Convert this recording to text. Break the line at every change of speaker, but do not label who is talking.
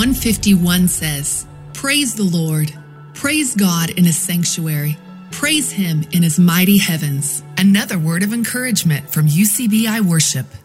151 says, "Praise the Lord. Praise God in his sanctuary. Praise him in his mighty heavens." Another word of encouragement from UCBI Worship.